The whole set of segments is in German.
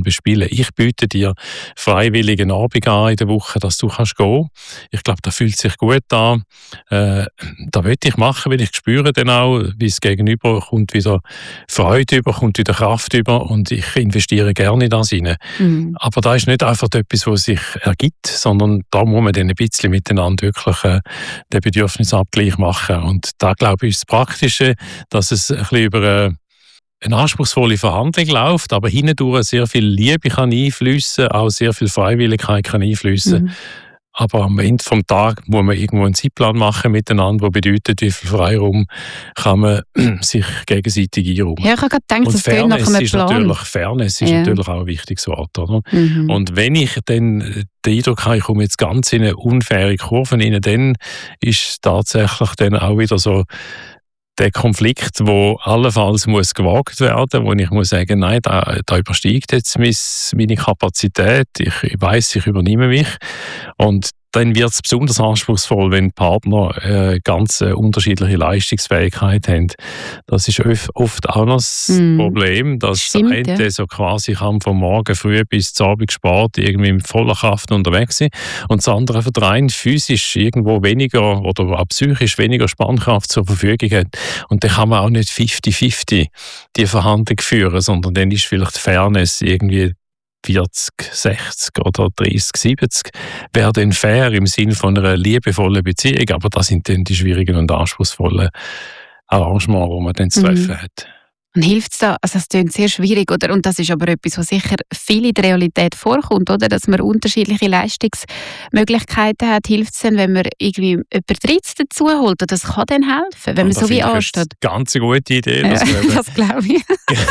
Zeitplan bespielen. Ich biete dir freiwillige Abend an in der Woche, dass du kannst gehen. Ich glaube, das fühlt sich gut an. Da will ich machen, weil ich spüre dann auch, wie es gegenüber kommt wieder Freude über, kommt wieder Kraft über und ich investiere gerne in das rein. Aber da ist nicht einfach etwas, was sich ergibt, sondern da muss man dann ein bisschen miteinander wirklich den Bedürfnisabgleich machen. Und da glaube ich, ist das Praktische, dass es ein bisschen über eine anspruchsvolle Verhandlung läuft, aber hindurch sehr viel Liebe kann einfließen, auch sehr viel Freiwilligkeit kann einfließen. Aber am Ende des Tages muss man irgendwo einen Zeitplan machen miteinander, der bedeutet, wie viel Freiraum kann man sich gegenseitig einräumen. Ja, ich habe gerade gedacht, und das klingt nach einem Plan. Fairness ist natürlich auch ein wichtiges Wort. Oder? Und wenn ich dann den Eindruck habe, ich komme jetzt ganz in eine unfaire Kurve rein, dann ist tatsächlich dann auch wieder so der Konflikt, wo allenfalls muss gewagt werden, wo ich muss sagen, nein, da übersteigt jetzt meine Kapazität. Ich weiss, ich übernehme mich. Und dann wird es besonders anspruchsvoll, wenn Partner ganz unterschiedliche Leistungsfähigkeit haben. Das ist oft auch noch das Problem, dass der eine so quasi kann vom Morgen früh bis zum Abend spät irgendwie mit voller Kraft unterwegs sein und das andere einfach rein physisch irgendwo weniger oder auch psychisch weniger Spannkraft zur Verfügung hat. Und dann kann man auch nicht 50-50 die Verhandlung führen, sondern dann ist vielleicht Fairness irgendwie 40, 60 oder 30, 70 wäre dann fair im Sinne von einer liebevollen Beziehung, aber das sind dann die schwierigen und anspruchsvollen Arrangements, die man dann zu treffen hat. Und hilft es da, also es klingt sehr schwierig, oder? Und das ist aber etwas, was sicher viel in der Realität vorkommt, oder? Dass man unterschiedliche Leistungsmöglichkeiten hat. Hilft es dann, wenn man irgendwie jemand Drittes dazu holt? Und das kann dann helfen, wenn man so wie ansteht. Das ist eine ganz gute Idee. Das glaube ich.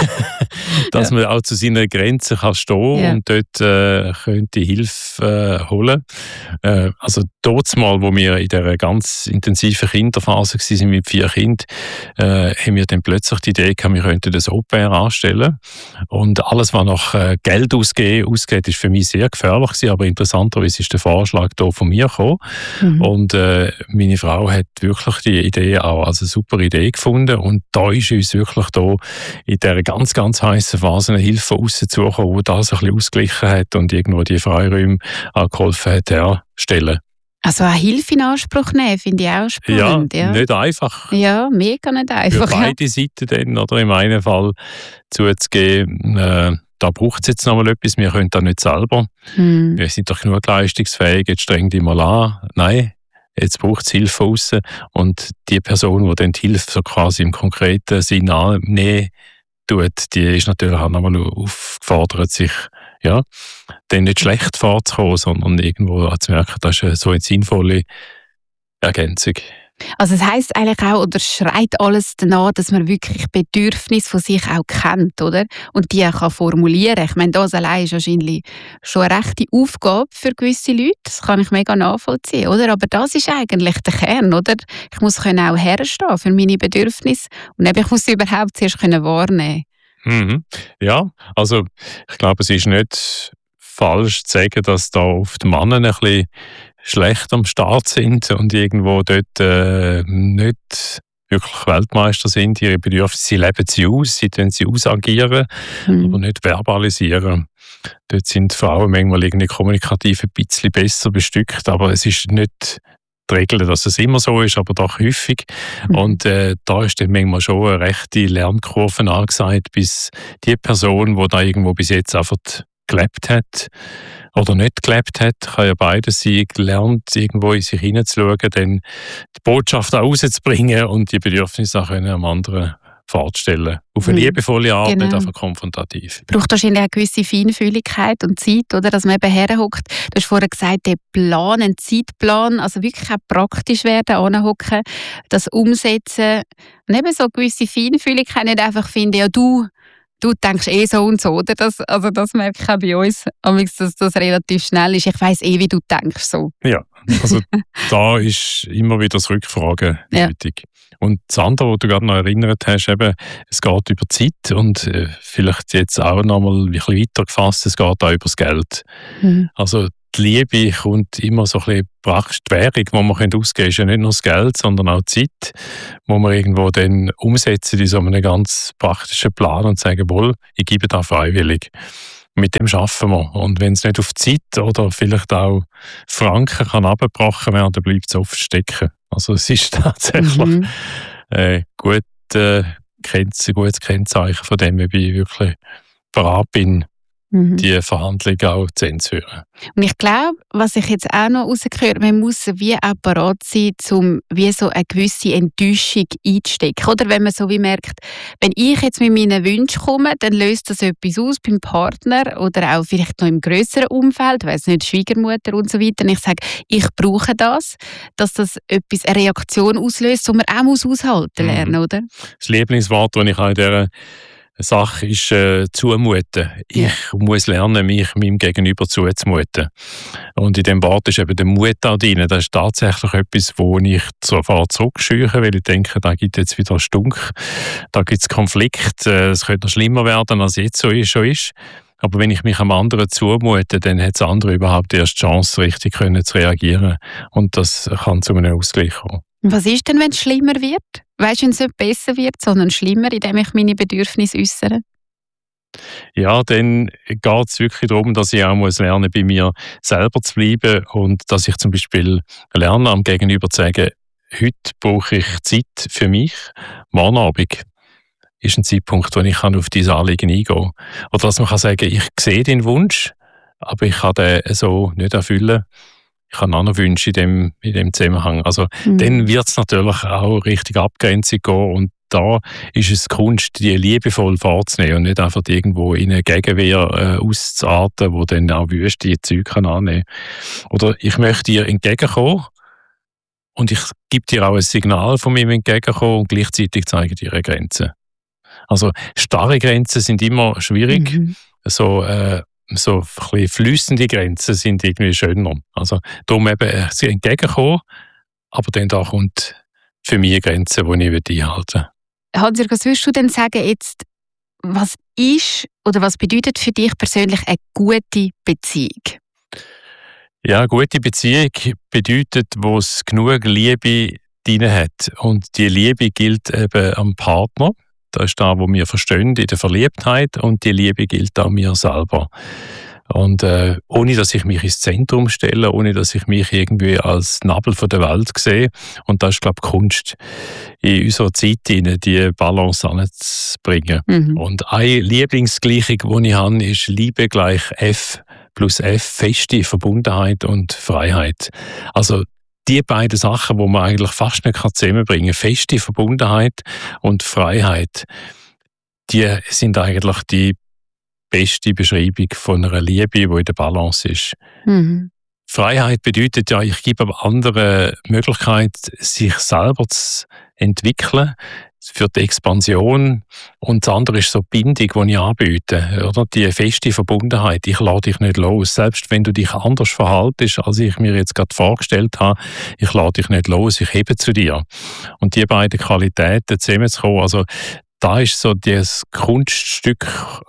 dass man auch zu seinen Grenzen kann stehen und dort könnte Hilfe holen. Also dort mal, wo wir in dieser ganz intensiven Kinderphase waren mit 4 Kindern, haben wir dann plötzlich die Idee gehabt, wir könnten das Au-pair anstellen. Und alles, was nach Geld ausgeht, ist für mich sehr gefährlich gewesen, aber interessanterweise ist der Vorschlag hier von mir gekommen. Und meine Frau hat wirklich die Idee auch als eine super Idee gefunden und da ist uns wirklich da in dieser ganz, ganz heißen Phase eine Hilfe rauszukommen, die das ein bisschen ausgeglichen hat und irgendwo die Freiräume auch geholfen hat herzustellen. Also eine Hilfe in Anspruch nehmen, finde ich auch spannend. Ja, nicht einfach. Ja, mega nicht einfach. Für beide Seiten dann, oder im einen Fall zuzugeben, da braucht es jetzt noch mal etwas, wir können das nicht selber. Wir sind doch genug leistungsfähig, jetzt streng dich mal an. Nein, jetzt braucht es Hilfe aussen. Und die Person, die dann die Hilfe so quasi im konkreten Sinn annehmen tut, die ist natürlich auch noch mal aufgefordert, sich dann nicht schlecht vorzukommen, sondern irgendwo zu merken, das ist so eine sinnvolle Ergänzung. Also es heisst eigentlich auch, oder schreit alles danach, dass man wirklich Bedürfnisse von sich auch kennt, oder? Und die auch kann formulieren. Ich meine, das allein ist wahrscheinlich schon eine rechte Aufgabe für gewisse Leute. Das kann ich mega nachvollziehen, oder? Aber das ist eigentlich der Kern, oder? Ich muss können auch herstehen für meine Bedürfnisse und eben, ich muss sie überhaupt zuerst wahrnehmen. Ja, also ich glaube, es ist nicht falsch zu sagen, dass da oft Männer ein bisschen schlecht am Start sind und irgendwo dort nicht wirklich Weltmeister sind. Ihre Bedürfnisse, sie leben sie aus, sie tun sie ausagieren, aber nicht verbalisieren. Dort sind Frauen manchmal irgendwie kommunikativ ein bisschen besser bestückt, aber es ist nicht die Regel, dass es immer so ist, aber doch häufig. Und da ist dann manchmal schon eine rechte Lernkurve angesagt, bis die Person, die da irgendwo bis jetzt einfach gelebt hat oder nicht gelebt hat, kann ja beides sein, gelernt, irgendwo in sich hineinzuschauen, dann die Botschaft auch rauszubringen und die Bedürfnisse auch am anderen vorzustellen. Auf eine liebevolle Art, nicht einfach konfrontativ. Braucht wahrscheinlich eine gewisse Feinfühligkeit und Zeit, oder, dass man eben herhockt. Du hast vorher gesagt, der Plan, ein Zeitplan, also wirklich auch praktisch werden, anhocken, das umsetzen. Und eben so eine gewisse Feinfühligkeit, nicht einfach finden, ja du denkst so und so, oder? Das merke ich auch bei uns, dass das relativ schnell ist. Ich weiss wie du denkst so. Ja, also da ist immer wieder das Rückfragen nötig. Und das andere, was du gerade noch erinnert hast, eben, es geht über Zeit und vielleicht jetzt auch noch mal ein bisschen weiter gefasst, es geht auch über das Geld. Also die Liebe kommt immer so ein bisschen praktisch, die Währung, die man ausgeben kann, ist ja nicht nur das Geld, sondern auch die Zeit, die man irgendwo dann umsetzen in so einem ganz praktischen Plan und sagen, wohl, ich gebe da freiwillig. Mit dem arbeiten wir. Und wenn es nicht auf Zeit oder vielleicht auch Franken kann abgebrochen werden, bleibt es oft stecken. Also es ist tatsächlich gutes Kennzeichen von dem, ob ich wirklich bereit bin, die Verhandlung auch zu Ende zu führen. Und ich glaube, was ich jetzt auch noch rausgehört, man muss wie auch bereit sein, um wie so eine gewisse Enttäuschung einzustecken. Oder wenn man so wie merkt, wenn ich jetzt mit meinen Wünschen komme, dann löst das etwas aus beim Partner oder auch vielleicht noch im grösseren Umfeld, weiss nicht, Schwiegermutter und so weiter. Und ich sage, ich brauche das, dass das eine Reaktion auslöst, die man auch aushalten lernen, oder? Das Lieblingswort, das ich auch in dieser Sache ist zumuten. Ich muss lernen, mich meinem Gegenüber zuzumuten. Und in diesem Wort ist eben der Mut da drin. Das ist tatsächlich etwas, wo ich sofort zurückscheue, weil ich denke, da gibt es jetzt wieder Stunk, da gibt es Konflikt, es könnte noch schlimmer werden, als jetzt schon ist. Aber wenn ich mich am anderen zumute, dann hat das andere überhaupt erst die Chance, richtig zu reagieren. Und das kann zu einem Ausgleich kommen. Was ist denn, wenn es schlimmer wird? Weißt du, wenn es nicht besser wird, sondern schlimmer, indem ich meine Bedürfnisse äußere? Ja, dann geht es wirklich darum, dass ich auch lernen muss, bei mir selber zu bleiben und dass ich zum Beispiel lerne, am Gegenüber zu sagen, heute brauche ich Zeit für mich, morgen Abend ist ein Zeitpunkt, wo ich auf diese Anliegen eingehen kann. Oder dass man kann sagen, ich sehe den Wunsch, aber ich kann den so nicht erfüllen. Ich habe auch noch Wünsche in dem Zusammenhang. Also dann wird es natürlich auch richtig Abgrenzung gehen und da ist es Kunst, die liebevoll vorzunehmen und nicht einfach irgendwo in eine Gegenwehr auszuarten, wo dann auch wüste Zeug annehmen kann. Oder ich möchte dir entgegenkommen und ich gebe dir auch ein Signal von mir entgegenkommen und gleichzeitig zeige dir eine Grenze. Also starre Grenzen sind immer schwierig. So ein bisschen fließende Grenzen sind irgendwie schöner. Also darum eben sie entgegenkommen, aber dann da kommt für mich eine Grenze, die ich einhalten will. Hans-Jörg, was würdest du denn sagen jetzt, was ist oder was bedeutet für dich persönlich eine gute Beziehung? Ja, eine gute Beziehung bedeutet, wo es genug Liebe drin hat. Und die Liebe gilt eben am Partner. Das ist da, wo wir verstehen, in der Verliebtheit. Und die Liebe gilt auch mir selber. Und ohne, dass ich mich ins Zentrum stelle, ohne, dass ich mich irgendwie als Nabel von der Welt sehe. Und das ist, glaube ich, Kunst in unserer Zeit, die Balance anzubringen. Und eine Lieblingsgleichung, die ich habe, ist Liebe gleich F plus F, feste Verbundenheit und Freiheit. Also die beiden Sachen, die man eigentlich fast nicht zusammenbringen kann, feste Verbundenheit und Freiheit, die sind eigentlich die beste Beschreibung von einer Liebe, die in der Balance ist. Freiheit bedeutet ja, ich gebe am anderen die Möglichkeit, sich selber zu entwickeln für die Expansion. Und das andere ist so die Bindung, die ich anbiete. Oder? Die feste Verbundenheit. Ich lasse dich nicht los. Selbst wenn du dich anders verhaltest, als ich mir jetzt gerade vorgestellt habe, ich lasse dich nicht los, ich hebe zu dir. Und die beiden Qualitäten zusammenzukommen, also da ist so das Kunststück,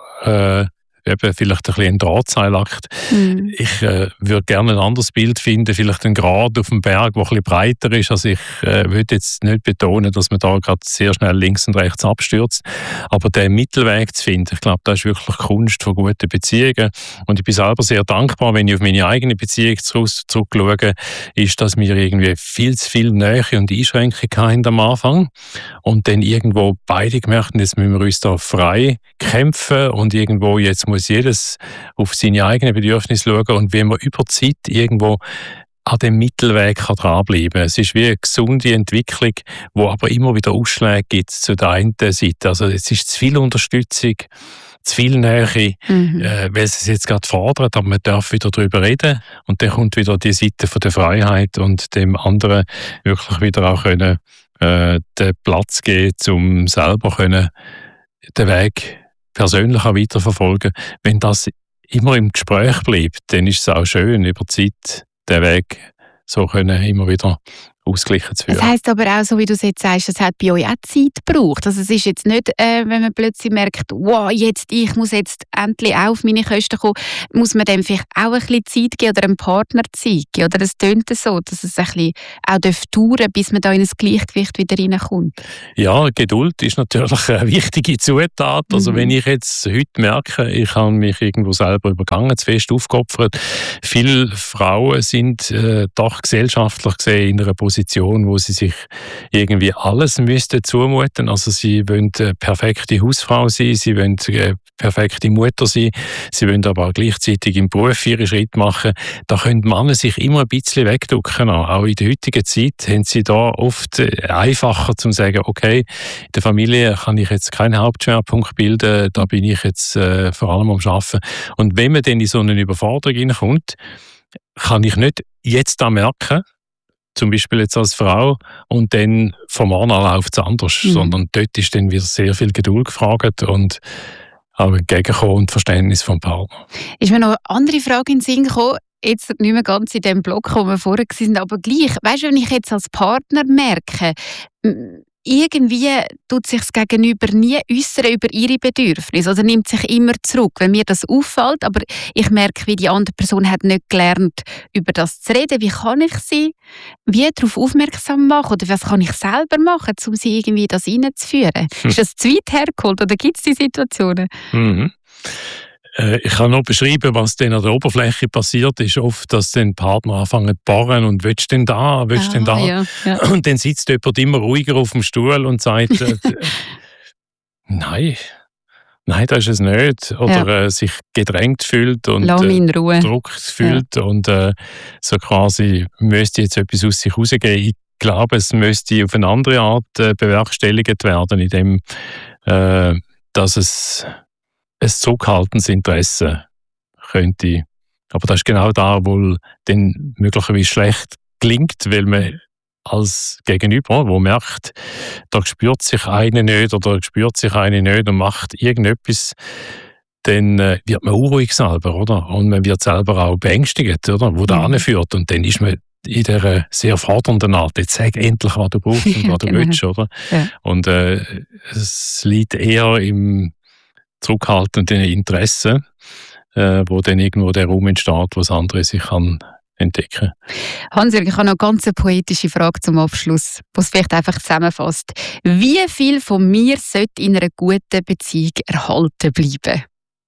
eben vielleicht ein bisschen ein Drahtseilakt. Ich würde gerne ein anderes Bild finden, vielleicht ein Grat auf dem Berg, der ein bisschen breiter ist. Also ich würde jetzt nicht betonen, dass man da gerade sehr schnell links und rechts abstürzt, aber den Mittelweg zu finden, ich glaube, das ist wirklich Kunst von guten Beziehungen. Und ich bin selber sehr dankbar, wenn ich auf meine eigene Beziehung zurückschaue, ist, dass wir irgendwie viel zu viel Nähe und Einschränkung hatten am Anfang und dann irgendwo beide gemerkt, jetzt müssen wir uns da frei kämpfen und irgendwo jetzt muss jedes auf seine eigenen Bedürfnisse schauen und wie man über die Zeit irgendwo an dem Mittelweg dranbleiben kann. Es ist wie eine gesunde Entwicklung, wo aber immer wieder Ausschläge gibt zu der einen Seite. Also es ist zu viel Unterstützung, zu viel Nähe, weil es jetzt gerade fordert, aber man darf wieder darüber reden und dann kommt wieder die Seite von der Freiheit und dem anderen wirklich wieder auch können, den Platz geben, um selber können, den Weg persönlich auch weiterverfolgen. Wenn das immer im Gespräch bleibt, dann ist es auch schön, über die Zeit den Weg so können immer wieder ausgeglichen zu führen. Das heisst aber auch, so wie du es jetzt sagst, es hat bei euch auch Zeit gebraucht. Also es ist jetzt nicht, wenn man plötzlich merkt, wow, ich muss jetzt endlich auch auf meine Kosten kommen, muss man dem vielleicht auch ein bisschen Zeit geben oder einem Partner Zeit geben? Oder es tönt so, dass es ein bisschen auch dauern darf, bis man da in ein Gleichgewicht wieder reinkommt? Ja, Geduld ist natürlich eine wichtige Zutat. Also wenn ich jetzt heute merke, ich habe mich irgendwo selber übergangen, zu fest aufgeopfert. Viele Frauen sind doch gesellschaftlich gesehen in einer Position, wo sie sich irgendwie alles müssten zumuten. Also sie wollen eine perfekte Hausfrau sein, sie wollen eine perfekte Mutter sein, sie wollen aber auch gleichzeitig im Beruf ihre Schritte machen. Da können Männer sich immer ein bisschen wegducken. Auch in der heutigen Zeit haben sie da oft einfacher zu sagen, okay, in der Familie kann ich jetzt keinen Hauptschwerpunkt bilden, da bin ich jetzt vor allem am Arbeiten. Und wenn man dann in so eine Überforderung hineinkommt, kann ich nicht jetzt da merken, zum Beispiel jetzt als Frau, und dann vom Mann an läuft es anders, sondern dort ist dann wieder sehr viel Geduld gefragt und auch Entgegenkommen und Verständnis vom Partner. Ist mir noch eine andere Frage in den Sinn gekommen, jetzt nicht mehr ganz in dem Block, wo wir vorher waren, aber gleich, weißt du, wenn ich jetzt als Partner merke, irgendwie tut sich das Gegenüber nie äußern über ihre Bedürfnisse oder nimmt sich immer zurück, wenn mir das auffällt, aber ich merke, wie die andere Person hat nicht gelernt, über das zu reden. Wie kann ich sie darauf aufmerksam machen oder was kann ich selber machen, um sie irgendwie das reinzuführen? Ist das zu weit hergeholt oder gibt es die Situationen? Ich kann noch beschreiben, was dann an der Oberfläche passiert ist. Oft, dass dann Partner anfangen zu bohren und willst du denn da? Ja. Und dann sitzt jemand immer ruhiger auf dem Stuhl und sagt, nein, das ist es nicht. Oder sich gedrängt fühlt und Druck fühlt und so quasi müsste jetzt etwas aus sich rausgehen. Ich glaube, es müsste auf eine andere Art bewerkstelligt werden, indem dass es ein zurückhaltendes Interesse könnte. Aber das ist genau da, wo dann möglicherweise schlecht gelingt, weil man als Gegenüber, wo merkt, da spürt sich eine nicht oder spürt sich eine nicht und macht irgendetwas, dann wird man unruhig selber, oder? Und man wird selber auch beängstigt, oder? Wo da hinführt. Und dann ist man in dieser sehr fordernden Art, jetzt sag endlich, was du brauchst und was du willst, oder? Ja. Und es liegt eher im zurückhaltenden Interesse, wo dann irgendwo der Raum entsteht, wo das andere sich kann entdecken. Hans-Jörg, ich habe noch eine ganz poetische Frage zum Abschluss, die es vielleicht einfach zusammenfasst. Wie viel von mir sollte in einer guten Beziehung erhalten bleiben?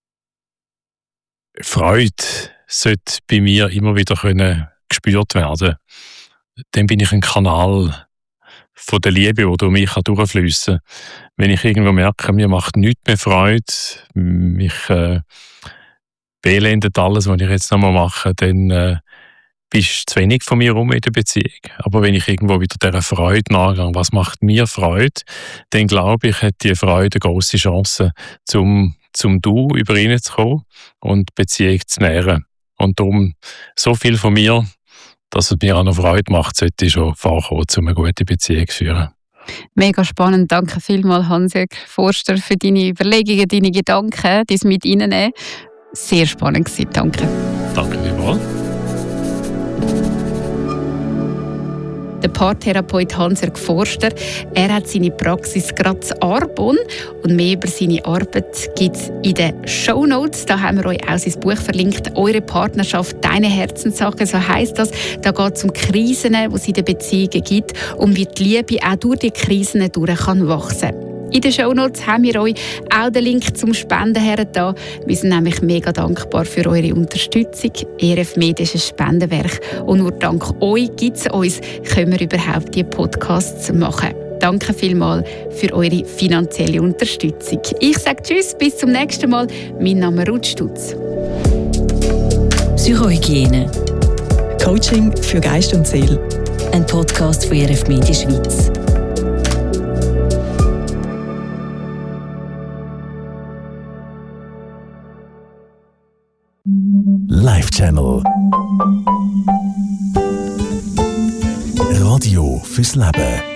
Freude sollte bei mir immer wieder gespürt werden. Dann bin ich ein Kanal von der Liebe, die durch mich durchfliessen kann. Wenn ich irgendwo merke, mir macht nichts mehr Freude, mich beelendet alles, was ich jetzt noch mal mache, dann bist zu wenig von mir rum in der Beziehung. Aber wenn ich irgendwo wieder dieser Freude nachgehe, was macht mir Freude, dann glaube ich, hat die Freude eine grosse Chance, zum Du über ihn zu kommen und die Beziehung zu nähren. Und darum, so viel von mir, dass es mir auch noch Freude macht, sollte ich schon vorkommen, um eine gute Beziehung zu führen. Mega spannend. Danke vielmals, Hans-Jörg Forster, für deine Überlegungen, deine Gedanken, die mit reinnehmen. Sehr spannend gewesen. Danke. Danke vielmals. Der Paartherapeut Hans-Jörg Forster, er hat seine Praxis gerade in Arbon und mehr über seine Arbeit gibt es in den Shownotes. Da haben wir euch auch sein Buch verlinkt, «Eure Partnerschaft, deine Herzenssache», so heisst das. Da geht es um Krisen, die es in den Beziehungen gibt und wie die Liebe auch durch die Krisen durch kann wachsen. In den Shownotes haben wir euch auch den Link zum Spenden hergetan. Wir sind nämlich mega dankbar für eure Unterstützung. ERF Med ist ein Spendenwerk und nur dank euch gibt es uns, können wir überhaupt diese Podcasts machen. Danke vielmals für eure finanzielle Unterstützung. Ich sage Tschüss, bis zum nächsten Mal. Mein Name ist Ruth Stutz. Psychohygiene. Coaching für Geist und Seele. Ein Podcast von ERF Media Schweiz. Live Channel. Radio fürs Leben.